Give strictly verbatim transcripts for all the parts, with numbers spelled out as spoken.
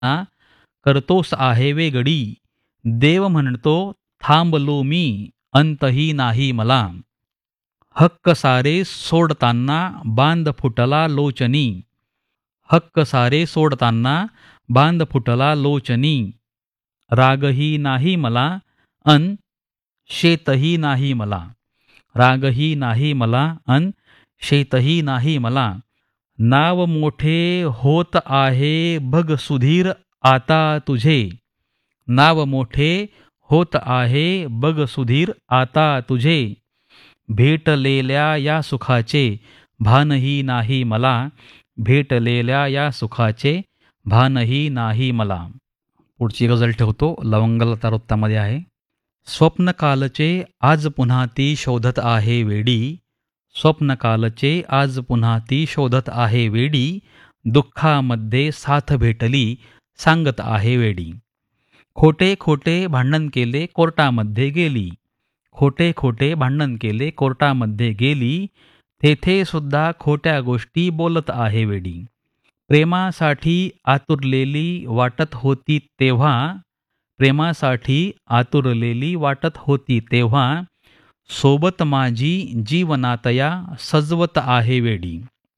करतोस आहे वे गडी. देव म्हणतो थांबलो मी, अंतही नाही मला. हक्क सारे सोडताना बांध फुटला लोचनी. हक्क सारे सोडताना बांध फुटला लोचनी. रागही नाही मला, अन शेतही नाही मला. रागही नाही मला, अन शेतही नाही मला. नाव मोठे होत आहे बघ सुधीर आता तुझे. नाव मोठे होत आहे बघ सुधीर आता तुझे. भेटलेल्या या सुखाचे भानही नाही मला. भेटलेल्या या सुखाचे भानही नाही मला. पुढची गझल ठेवतो, लवंगलता वृत्तामध्ये आहे. स्वप्नकालचे आज पुन्हा ती शोधत आहे वेडी. स्वप्नकालचे आज पुन्हा ती शोधत आहे वेडी. दुःखामध्ये साथ भेटली सांगत आहे वेडी. खोटे खोटे भांडण केले कोर्टामध्ये गेली. खोटे खोटे भांडण केले कोर्टामध्ये गेली. तेथे सुद्धा खोट्या गोष्टी बोलत आहे वेडी. प्रेमासाठी आतुरलेली वाटत होती तेव्हा. प्रेमासाठी आतुरलेली वाटत होती तेव्हा. सोबत माझी जीवनातया सजवत आहे वेडी.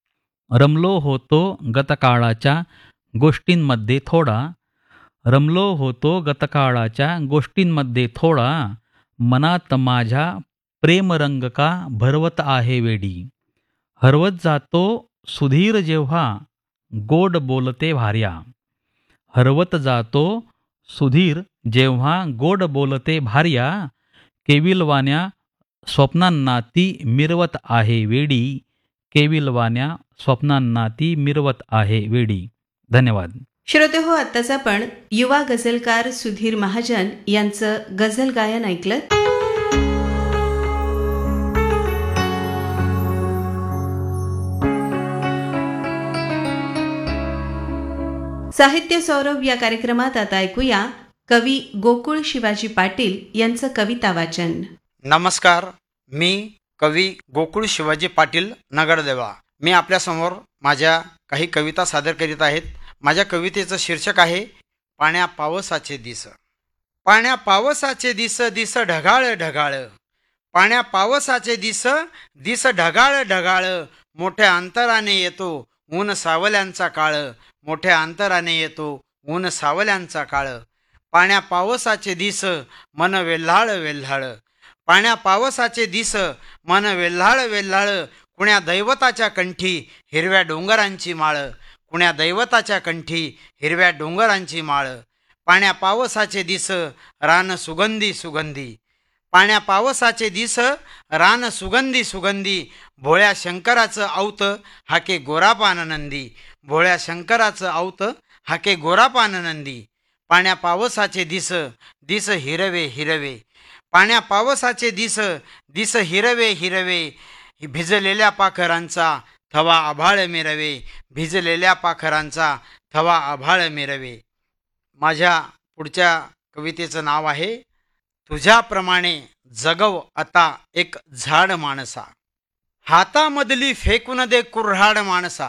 रमलो होतो गतकाळाच्या गोष्टींमध्ये थोडा. रमलो होतो गतकाळाच्या गोष्टींमध्ये थोडा. मनात माझ्या प्रेमरंग का भरवत आहे वेडी. हरवत जातो सुधीर जेव्हा गोड बोलते भार्या. हरवत जातो सुधीर जेव्हा गोड बोलते भार्या. केविलवाण्या स्वप्नांना ती मिरवत आहे वेडी. केविलवाण्या स्वप्नांना ती मिरवत आहे वेडी. धन्यवाद. श्रोते हो, आत्ताच आपण युवा गझलकार सुधीर महाजन यांचं गझल गायन ऐकलं. साहित्य सौरभ या कार्यक्रमात आता ऐकूया कवी गोकुळ शिवाजी पाटील यांचं कविता वाचन. नमस्कार, मी कवी गोकुळ शिवाजी पाटील नगरदेवा. मी आपल्यासमोर माझ्या काही कविता सादर करीत आहेत. माझ्या कवितेचं शीर्षक आहे पाण्या पावसाचे दिस. पाण्या पावसाचे दिस दिस ढगाळ ढगाळ. पाण्या पावसाचे दिस दिस ढगाळ ढगाळ. मोठ्या अंतराने येतो ऊन सावल्यांचा काळ. मोठ्या अंतराने येतो ऊन सावल्यांचा काळ. पाण्या पावसाचे दिस मन वेल्हाळ वेल्हाळ. पाण्या पावसाचे दिस मन वेल्हाळ वेल्हाळ. कुण्या दैवताच्या कंठी हिरव्या डोंगरांची माळ. कुण्या दैवताच्या कंठी हिरव्या डोंगरांची माळ. पाण्या पावसाचे दिस रान सुगंधी सुगंधी. पाण्या पावसाचे दिस रान सुगंधी सुगंधी. भोळ्या शंकराचं आवत हाके गोरापान नंदी. भोळ्या शंकराचं आवत हाके गोरापान नंदी. पाण्या पावसाचे दिस दिस हिरवे हिरवे. पाण्या पावसाचे दिस दिस हिरवे हिरवे. भिजलेल्या पाखरांचा थवा आभाळ मिरवे. भिजलेल्या पाखरांचा थवा आभाळ मिरवे. माझ्या पुढच्या कवितेचं नाव आहे तुझ्याप्रमाणे जगव आता एक झाड माणसा. हातामधली फेकून दे कुऱ्हाड माणसा.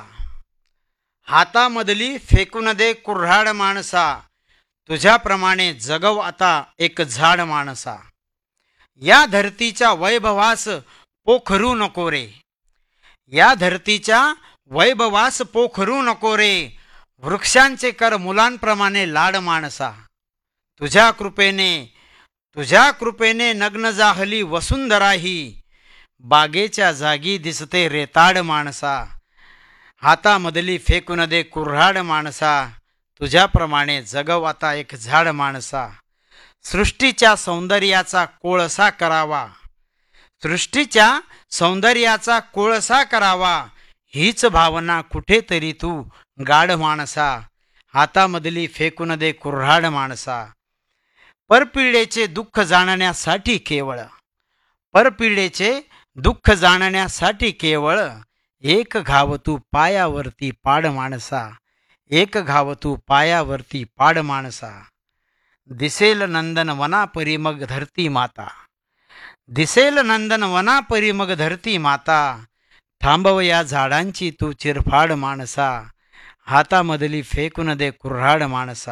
हातामधली फेकून दे कुऱ्हाड माणसा. तुझ्याप्रमाणे जगव आता एक झाड माणसा. या धरतीच्या वैभवास पोखरू नको रे. या धरतीच्या वैभवास पोखरू नको रे. वृक्षांचे कर मुलांप्रमाणे लाड माणसा. तुझ्या कृपेने तुझ्या कृपेने नग्न जाहली वसुंधरा ही. बागेच्या जागी दिसते रेताड माणसा. हातामधली फेकून दे कुऱ्हाड माणसा. तुझ्याप्रमाणे जगव आता एक झाड माणसा. सृष्टीच्या सौंदर्याचा कोळसा करावा. सृष्टीच्या सौंदर्याचा कोळसा करावा. हीच भावना कुठेतरी तू गाढ माणसा. हातामधली फेकून दे कुऱ्हाड माणसा. परपिढीचे दुःख जाणण्यासाठी केवळ परपिढीचे दुःख जाणण्यासाठी केवळ एक घाव तू पायावरती पाड माणसा. एक घाव तू पायावरती पाड माणसा. दिसेल नंदन वनापरी मग धरती माता. दिसेल नंदन वनापरी मग धरती माता. थांबव या झाडांची तू चिरफाड माणसा. हातामधली फेकून दे कुऱ्हाड माणसा.